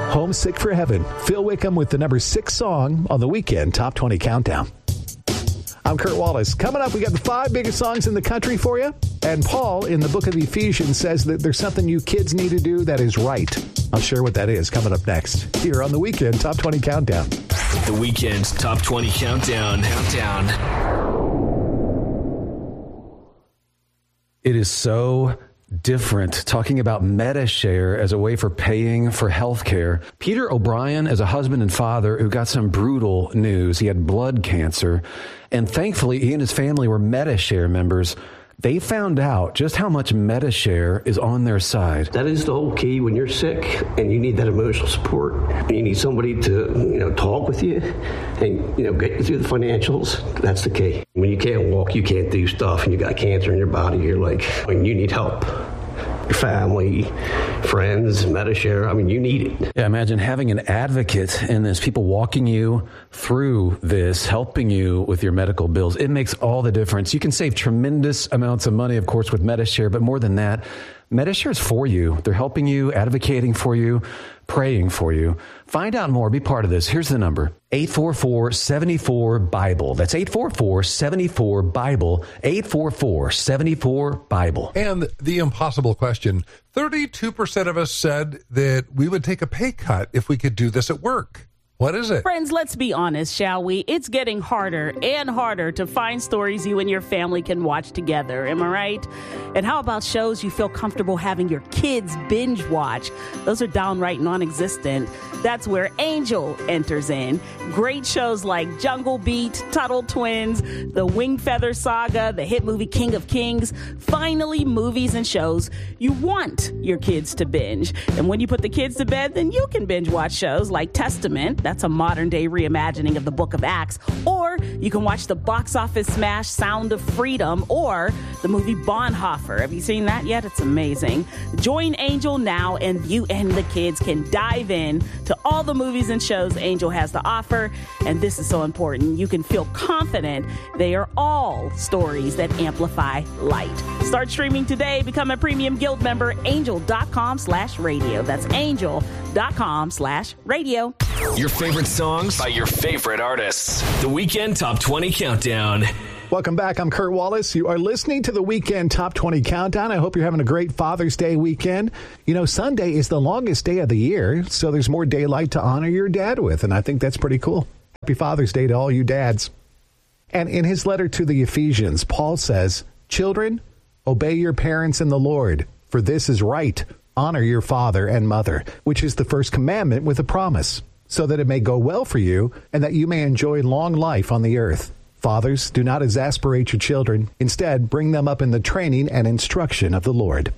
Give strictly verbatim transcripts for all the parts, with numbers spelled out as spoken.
Homesick for Heaven. Phil Wickham with the number six song on the Weekend Top twenty Countdown. I'm Kurt Wallace. Coming up, we got the five biggest songs in the country for you. And Paul, in the book of Ephesians, says that there's something you kids need to do that is right. I'll share what that is coming up next here on the Weekend Top twenty Countdown. The Weekend Top twenty Countdown. Countdown. It is so different talking about MediShare as a way for paying for health care. Peter O'Brien is a husband and father who got some brutal news. He had blood cancer, and thankfully he and his family were MediShare members. They found out just how much MediShare is on their side. That is the whole key when you're sick and you need that emotional support. You need somebody to, you know, talk with you and, you know, get you through the financials. That's the key. When you can't walk, you can't do stuff, and you got cancer in your body, you're like, when you need help. Your family, friends, MediShare, I mean, you need it. Yeah, imagine having an advocate in this, people walking you through this, helping you with your medical bills. It makes all the difference. You can save tremendous amounts of money, of course, with MediShare, but more than that, MediShare is for you. They're helping you, advocating for you, praying for you. Find out more. Be part of this. Here's the number. eight four four, seven four, BIBLE. That's eight four four, seven four, BIBLE. eight four four, seven four, BIBLE. And the impossible question. thirty-two percent of us said that we would take a pay cut if we could do this at work. What is it? Friends, let's be honest, shall we? It's getting harder and harder to find stories you and your family can watch together. Am I right? And how about shows you feel comfortable having your kids binge watch? Those are downright non-existent. That's where Angel enters in. Great shows like Jungle Beat, Tuttle Twins, The Wing Feather Saga, the hit movie King of Kings. Finally, movies and shows you want your kids to binge. And when you put the kids to bed, then you can binge watch shows like Testament. That's a modern-day reimagining of the Book of Acts. Or you can watch the box office smash Sound of Freedom or the movie Bonhoeffer. Have you seen that yet? It's amazing. Join Angel now, and you and the kids can dive in to all the movies and shows Angel has to offer. And this is so important. You can feel confident they are all stories that amplify light. Start streaming today. Become a premium guild member. Angel.com slash radio. That's angel.com slash radio. Your favorite songs by your favorite artists. The Weekend Top twenty Countdown. Welcome back. I'm Kurt Wallace. You are listening to the Weekend Top twenty Countdown. I hope you're having a great Father's Day weekend. You know, Sunday is the longest day of the year, so there's more daylight to honor your dad with, and I think that's pretty cool. Happy Father's Day to all you dads. And in his letter to the Ephesians, Paul says, "Children, obey your parents in the Lord, for this is right. Honor your father and mother, which is the first commandment with a promise, so that it may go well for you and that you may enjoy long life on the earth. Fathers, do not exasperate your children. Instead, bring them up in the training and instruction of the Lord."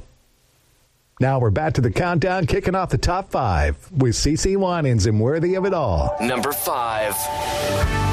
Now we're back to the countdown, kicking off the top five with CeCe Winans and Worthy of It All. Number five.